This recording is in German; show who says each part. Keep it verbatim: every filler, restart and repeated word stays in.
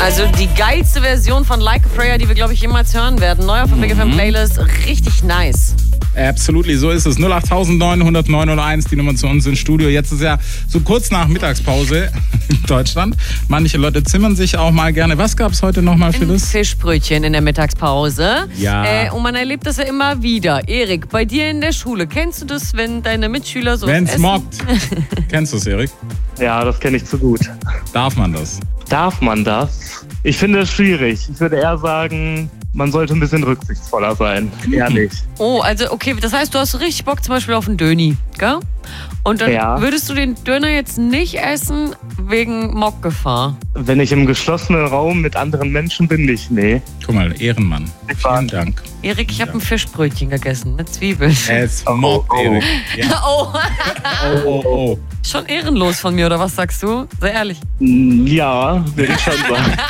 Speaker 1: Also die geilste Version von Like a Prayer, die wir, glaube ich, jemals hören werden. Neu auf der Big F M Playlist. Richtig nice.
Speaker 2: Absolutely, so ist es. null acht neun null null neun null eins, die Nummer zu uns ins Studio. Jetzt ist ja so kurz nach Mittagspause in Deutschland. Manche Leute zimmern sich auch mal gerne. Was gab es heute nochmal, Phyllis?
Speaker 1: Fischbrötchen in der Mittagspause.
Speaker 2: Ja.
Speaker 1: Äh, und man erlebt das ja immer wieder. Erik, bei dir in der Schule, kennst du das, wenn deine Mitschüler so
Speaker 2: Wenn's
Speaker 1: essen?
Speaker 2: mockt. Kennst du es, Erik?
Speaker 3: Ja, das kenne ich zu gut.
Speaker 2: Darf man das?
Speaker 3: Darf man das? Ich finde es schwierig. Ich würde eher sagen, man sollte ein bisschen rücksichtsvoller sein. Ehrlich.
Speaker 1: Oh, also okay, das heißt, du hast richtig Bock zum Beispiel auf einen Döni, gell? Und dann
Speaker 3: Ja.
Speaker 1: würdest du den Döner jetzt nicht essen wegen Mockgefahr?
Speaker 3: Wenn ich im geschlossenen Raum mit anderen Menschen bin, nicht. Nee.
Speaker 2: Guck mal, Ehrenmann. Vielen Dank.
Speaker 1: Erik, ich habe ein Fischbrötchen gegessen mit Zwiebeln.
Speaker 2: Es
Speaker 3: Oh,
Speaker 2: mockt,
Speaker 3: oh.
Speaker 2: Erik. Ja.
Speaker 1: Oh,
Speaker 2: Oh, oh, oh.
Speaker 1: schon ehrenlos von mir, oder was sagst du? Sehr ehrlich.
Speaker 3: Ja, würde ich schon sagen.